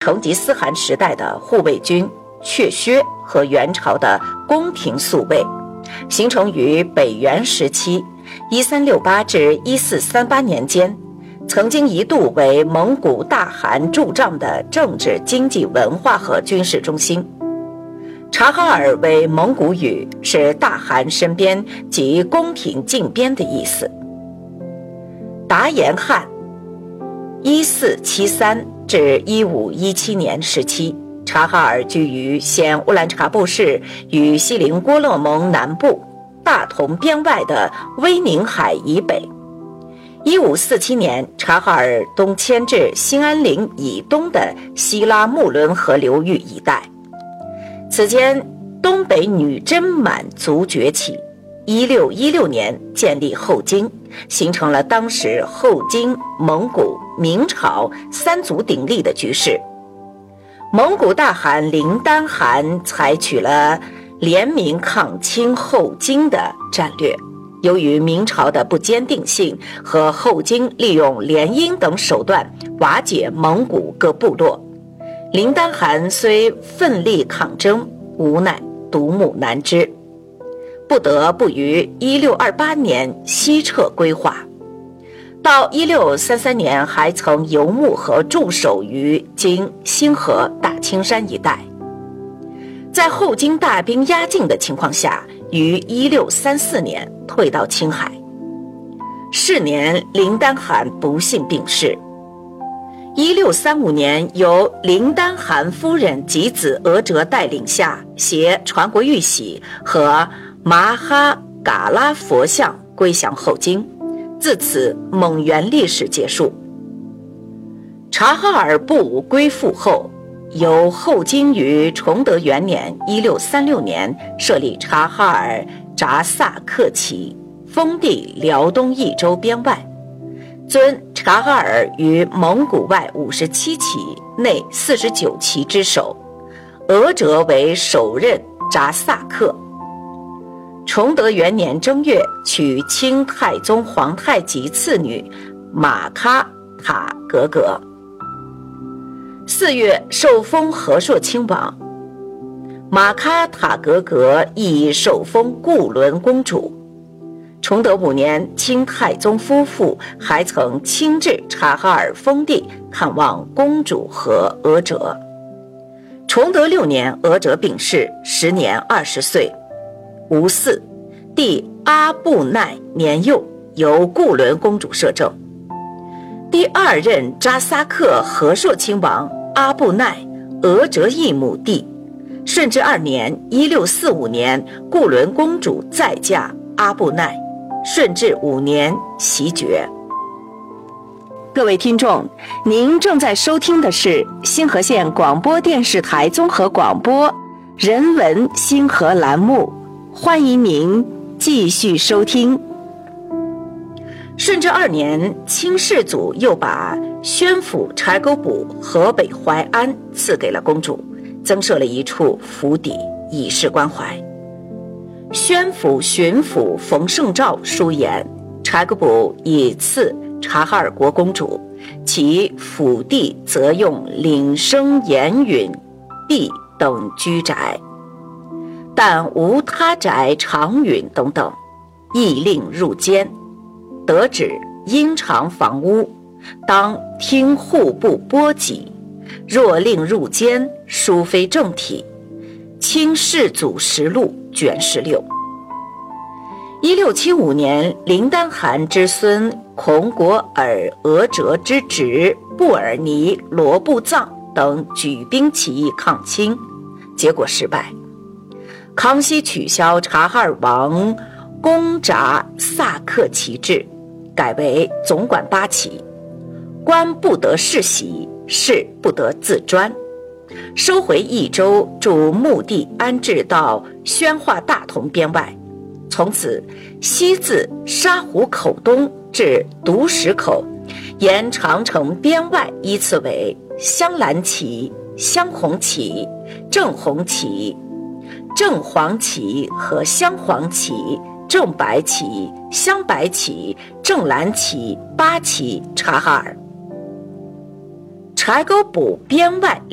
成吉思汗时代的护卫军阙薛和元朝的宫廷宿卫，形成于北元时期1368至1438年间，曾经一度为蒙古大汗驻帐的政治、经济、文化和军事中心。察哈尔为蒙古语，是大汗身边及宫廷近边的意思。达延汗1473至1517年时期，察哈尔居于现乌兰察布市与锡林郭勒盟南部、大同边外的威宁海以北。1547年，察哈尔东迁至兴安岭以东的希拉木伦河流域一带。此间，东北女真满族崛起。1616年建立后金，形成了当时后金、蒙古、明朝三足鼎立的局势。蒙古大汗林丹汗采取了联名抗清后金的战略。由于明朝的不坚定性和后金利用联姻等手段瓦解蒙古各部落，林丹汗虽奋力抗争，无奈独木难支，不得不于1628年西撤归化。到1633年还曾游牧和驻守于今新河、大青山一带。在后金大兵压境的情况下，于1634年退到青海。是年，林丹汗不幸病逝。1635年，由林丹汗夫人及子额哲带领下，携传国玉玺和麻哈嘎拉佛像归降后金，自此蒙元历史结束。察哈尔部归附后，由后金于崇德元年1636年设立察哈尔扎萨克旗，封地辽东益州边外，尊察哈尔于蒙古外57旗内49旗之首，额哲为首任扎萨克。崇德元年正月，娶清太宗皇太极次女玛喀塔格格。4月，受封和硕亲王。玛喀塔格格亦受封固伦公主。崇德5年，清太宗夫妇还曾亲至察哈尔封地看望公主和额哲。崇德6年，额哲病逝，时年20岁。无嗣，弟阿布奈年幼，由固伦公主摄政。第2任扎萨克和硕亲王阿布奈，额哲义母弟。顺治2年1645年，固伦公主再嫁阿布奈。顺治5年袭爵。各位听众，您正在收听的是新河县广播电视台综合广播人文新河栏目，欢迎您继续收听。顺治2年，清世祖又把宣府柴沟堡河北淮安赐给了公主，增设了一处府邸，以示关怀。宣府巡抚冯胜照书言，柴沟堡以赐察哈尔国公主，其府地则用岭生岩允壁等居宅，但无他宅长允等等，亦令入监。得旨因偿房屋，当听户部拨给，若令入监，殊非正体。清世祖实录卷16。1675年，林丹汗之孙孔果尔额哲之侄布尔尼罗布藏等举兵起义抗清，结果失败。康熙取消察哈尔王公札萨克旗制，改为总管8旗，官不得世袭，事不得自专，收回益州，驻墓地安置到宣化大同边外。从此，西自沙湖口东至独石口，沿长城边外依次为镶蓝旗、镶红旗、正红旗、正黄旗和镶黄旗、正白旗、镶白旗、正蓝旗8旗察哈尔。柴沟堡边外